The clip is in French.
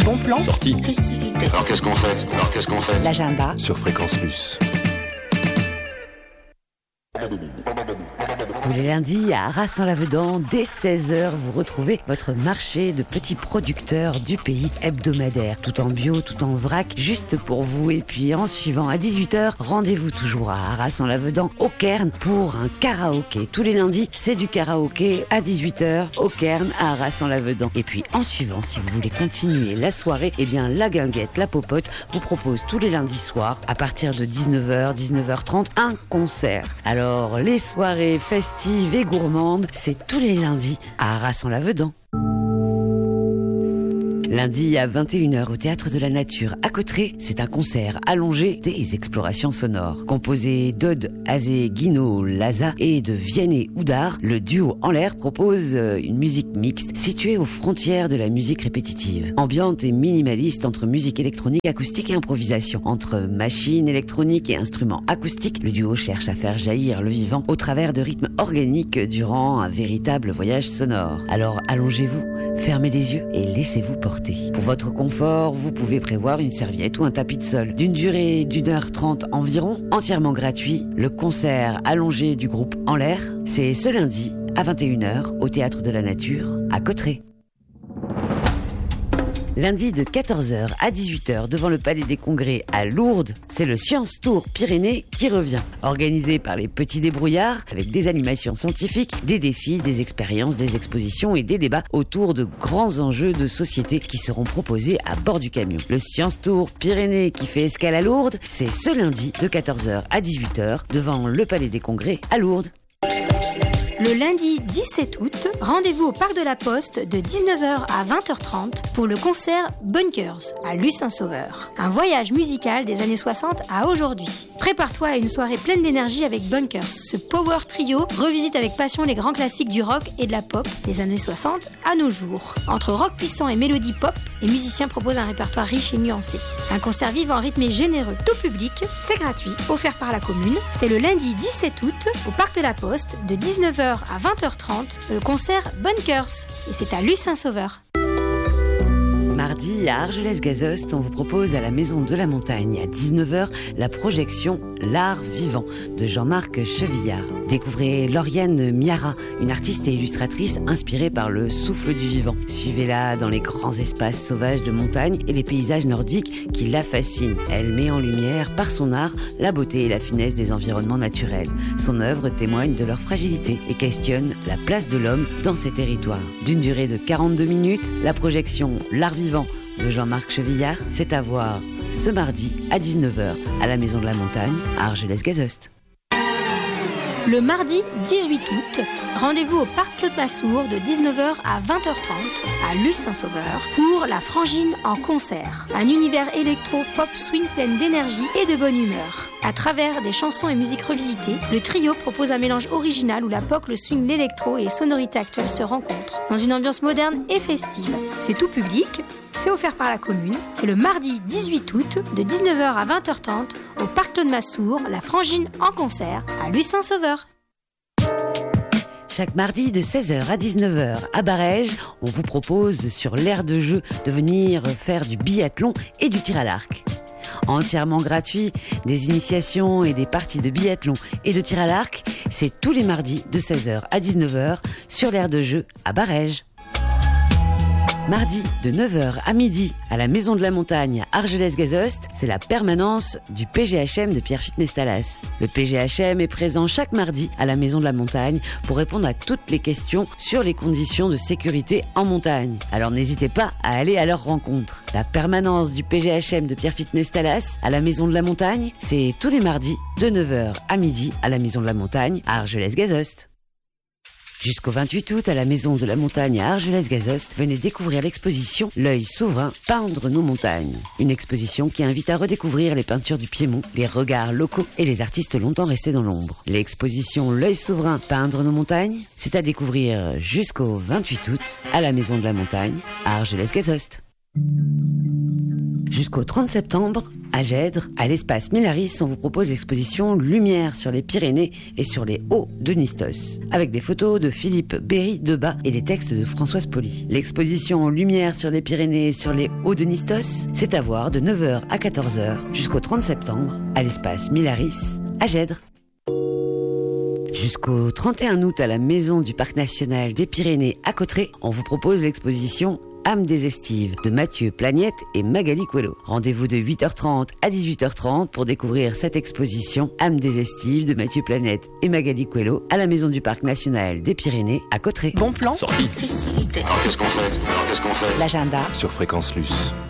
Bon plan. Sortie. Festivité. Alors qu'est-ce qu'on fait L'agenda. Sur Fréquence Luce. Tous les lundis à Arras-en-Lavedan, dès 16h, vous retrouvez votre marché de petits producteurs du pays hebdomadaire. Tout en bio, tout en vrac, juste pour vous. Et puis en suivant à 18h, rendez-vous toujours à Arras-en-Lavedan, au Cairn, pour un karaoké. Tous les lundis, c'est du karaoké à 18h, au Cairn, à Arras-en-Lavedan. Et puis en suivant, si vous voulez continuer la soirée, eh bien la Guinguette, la Popote, vous propose tous les lundis soirs, à partir de 19h, 19h30, un concert. Alors, les soirées festives et gourmandes, c'est tous les lundis à Arras-en-Lavedan. Lundi à 21h au Théâtre de la Nature à Cauterets, c'est un concert allongé des explorations sonores. Composé d'Aude Azé-Guino Laza et de Vianney Oudard, le duo En l'air propose une musique mixte située aux frontières de la musique répétitive. Ambiante et minimaliste entre musique électronique, acoustique et improvisation. Entre machines électroniques et instruments acoustiques, le duo cherche à faire jaillir le vivant au travers de rythmes organiques durant un véritable voyage sonore. Alors allongez-vous, fermez les yeux et laissez-vous porter. Pour votre confort, vous pouvez prévoir une serviette ou un tapis de sol. D'une durée d'1h30 environ, entièrement gratuit, le concert allongé du groupe En l'air, c'est ce lundi à 21h au Théâtre de la Nature à Cauterets. Lundi de 14h à 18h devant le Palais des Congrès à Lourdes, c'est le Science Tour Pyrénées qui revient. Organisé par les petits débrouillards avec des animations scientifiques, des défis, des expériences, des expositions et des débats autour de grands enjeux de société qui seront proposés à bord du camion. Le Science Tour Pyrénées qui fait escale à Lourdes, c'est ce lundi de 14h à 18h devant le Palais des Congrès à Lourdes. Le lundi 17 août, rendez-vous au Parc de la Poste de 19h à 20h30 pour le concert Bunkers à Luce-Saint-Sauveur. Un voyage musical des années 60 à aujourd'hui. Prépare-toi à une soirée pleine d'énergie avec Bunkers. Ce power trio revisite avec passion les grands classiques du rock et de la pop des années 60 à nos jours. Entre rock puissant et mélodie pop, les musiciens proposent un répertoire riche et nuancé. Un concert vivant, rythmé et généreux, tout public, c'est gratuit, offert par la commune. C'est le lundi 17 août au Parc de la Poste de 19h à 20h30, le concert Bunkers. Et c'est à Luce-Saint-Sauveur. Mardi, à Argelès-Gazost, on vous propose à la Maison de la Montagne, à 19h, la projection L'Art Vivant de Jean-Marc Chevillard. Découvrez Lauriane Miara, une artiste et illustratrice inspirée par le souffle du vivant. Suivez-la dans les grands espaces sauvages de montagne et les paysages nordiques qui la fascinent. Elle met en lumière, par son art, la beauté et la finesse des environnements naturels. Son œuvre témoigne de leur fragilité et questionne la place de l'homme dans ces territoires. D'une durée de 42 minutes, la projection L'Art Vivant de Jean-Marc Chevillard, c'est à voir ce mardi à 19h à la Maison de la Montagne à Argelès-Gazost. Le mardi 18 août, rendez-vous au Parc Claude Massour de 19h à 20h30 à Luce-Saint-Sauveur pour La Frangine en concert. Un univers électro-pop swing plein d'énergie et de bonne humeur. À travers des chansons et musiques revisitées, le trio propose un mélange original où la pop, le swing, l'électro et les sonorités actuelles se rencontrent dans une ambiance moderne et festive. C'est tout public, c'est offert par la commune. C'est le mardi 18 août de 19h à 20h30 au Parc Claude Massour, La Frangine en concert à Luce-Saint-Sauveur. Chaque mardi de 16h à 19h à Barèges, on vous propose sur l'aire de jeu de venir faire du biathlon et du tir à l'arc. Entièrement gratuit, des initiations et des parties de biathlon et de tir à l'arc, c'est tous les mardis de 16h à 19h sur l'aire de jeu à Barèges. Mardi de 9h à midi à la Maison de la Montagne à Argelès-Gazost, c'est la permanence du PGHM de Pierre Fitness Talas. Le PGHM est présent chaque mardi à la Maison de la Montagne pour répondre à toutes les questions sur les conditions de sécurité en montagne. Alors n'hésitez pas à aller à leur rencontre. La permanence du PGHM de Pierre Fitness Talas à la Maison de la Montagne, c'est tous les mardis de 9h à midi à la Maison de la Montagne à Argelès-Gazost. Jusqu'au 28 août, à la Maison de la Montagne à Argelès-Gazost, venez découvrir l'exposition L'œil souverain, peindre nos montagnes. Une exposition qui invite à redécouvrir les peintures du Piémont, les regards locaux et les artistes longtemps restés dans l'ombre. L'exposition L'œil souverain, peindre nos montagnes, c'est à découvrir jusqu'au 28 août, à la Maison de la Montagne à Argelès-Gazost. Jusqu'au 30 septembre, à Gèdre, à l'espace Milaris, on vous propose l'exposition Lumière sur les Pyrénées et sur les Hauts de Nistos, avec des photos de Philippe Berry-Debat et des textes de Françoise Poli. L'exposition Lumière sur les Pyrénées et sur les Hauts de Nistos, c'est à voir de 9h à 14h jusqu'au 30 septembre, à l'espace Milaris, à Gèdre. Jusqu'au 31 août, à la maison du Parc National des Pyrénées à Cauterets, on vous propose l'exposition Âme des Estives de Mathieu Plagnette et Magali Coelho. Rendez-vous de 8h30 à 18h30 pour découvrir cette exposition Âme des Estives de Mathieu Plagnette et Magali Coelho à la maison du Parc National des Pyrénées à Cauterets. Bon plan. Sortie. Festivité. Alors qu'est-ce qu'on fait L'agenda sur Fréquence Luce.